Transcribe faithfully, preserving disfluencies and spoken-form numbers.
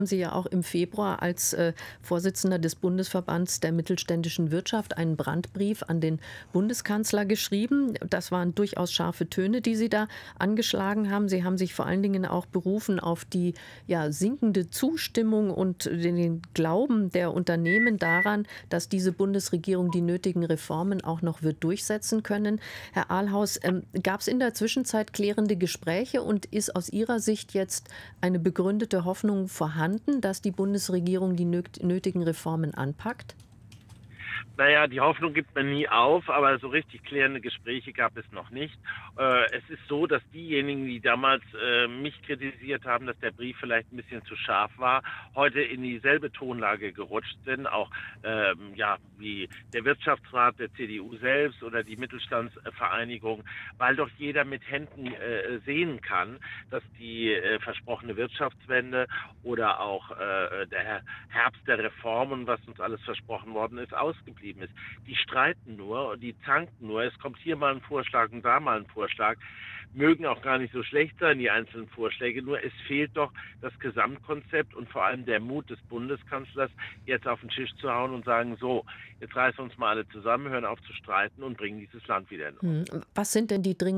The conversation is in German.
Sie ja auch im Februar als, äh, Vorsitzender des Bundesverbands der mittelständischen Wirtschaft einen Brandbrief an den Bundeskanzler geschrieben. Das waren durchaus scharfe Töne, die Sie da angeschlagen haben. Sie haben sich vor allen Dingen auch berufen auf die, ja, sinkende Zustimmung und den den Glauben der Unternehmen daran, dass diese Bundesregierung die nötigen Reformen auch noch wird durchsetzen können. Herr Ahlhaus, ähm, gab es in der Zwischenzeit klärende Gespräche und ist aus Ihrer Sicht jetzt eine begründete Hoffnung vorhanden, dass die Bundesregierung die nöt nötigen Reformen anpackt? Na ja, die Hoffnung gibt man nie auf, aber so richtig klärende Gespräche gab es noch nicht. Äh, es ist so, dass diejenigen, die damals äh, mich kritisiert haben, dass der Brief vielleicht ein bisschen zu scharf war, heute in dieselbe Tonlage gerutscht sind, auch ähm, ja, wie der Wirtschaftsrat der C D U selbst oder die Mittelstandsvereinigung, weil doch jeder mit Händen äh, sehen kann, dass die äh, versprochene Wirtschaftswende oder auch äh, der Herbst der Reformen, was uns alles versprochen worden ist, ausgeblieben ist. Die streiten nur und die zanken nur. Es kommt hier mal ein Vorschlag und da mal ein Vorschlag. Mögen auch gar nicht so schlecht sein, die einzelnen Vorschläge. Nur es fehlt doch das Gesamtkonzept und vor allem der Mut des Bundeskanzlers, jetzt auf den Tisch zu hauen und sagen, so, jetzt reißen wir uns mal alle zusammen, hören auf zu streiten und bringen dieses Land wieder in Mhm. Ordnung. Was sind denn die dringenden